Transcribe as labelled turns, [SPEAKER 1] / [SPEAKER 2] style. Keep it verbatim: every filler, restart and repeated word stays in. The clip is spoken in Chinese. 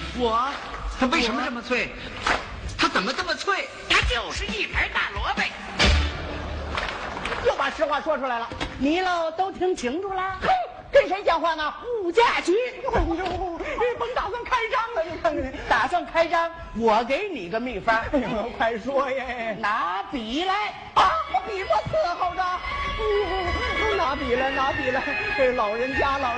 [SPEAKER 1] 我
[SPEAKER 2] 它为什么这么脆？它怎么这么脆？
[SPEAKER 1] 它就是一盘大萝卜。
[SPEAKER 3] 又把实话说出来了，
[SPEAKER 1] 你喽都听清楚了？
[SPEAKER 3] 哼，跟谁讲话呢？
[SPEAKER 1] 物价局。
[SPEAKER 3] 哎呦，你甭打算开张了，你看看，
[SPEAKER 1] 打算开张，我给你个秘方。
[SPEAKER 3] 哎呦，快说耶！
[SPEAKER 1] 拿笔来
[SPEAKER 3] 啊，我笔我伺候着。哎呦，拿笔来，拿笔来，这老人家老人。